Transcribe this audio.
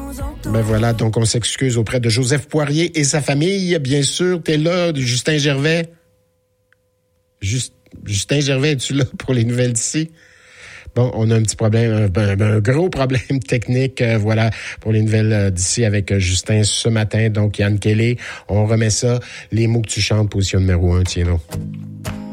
Ben voilà, donc on s'excuse auprès de Joseph Poirier et sa famille. Bien sûr, t'es là, Justin Gervais. Justin Gervais, es-tu là pour les nouvelles d'ici? Bon, on a un petit problème, un gros problème technique, voilà, pour les nouvelles d'ici avec Justin ce matin. Donc, Yann Kelly, on remet ça. Les mots que tu chantes, position numéro 1, tiens donc.